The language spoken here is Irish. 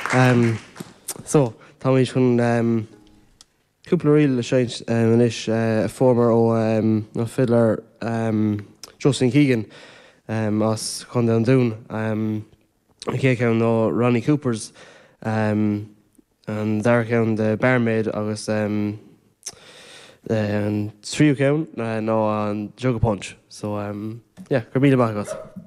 So, tá mé chun cúpla riile séint inis former ó fiddler Justin Keegan as chun an dún. Cé ceann nó Ronnie Coopers an dar ceann de Barmaid agus an tríú ceann nó an Jug a Punch. So, gur míle maith agat.